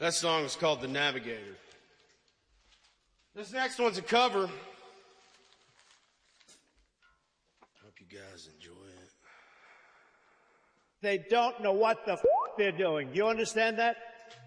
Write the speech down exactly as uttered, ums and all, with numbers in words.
That song is called The Navigator. This next one's a cover. Hope you guys enjoy it. They don't know what the f*** they're doing. You understand that?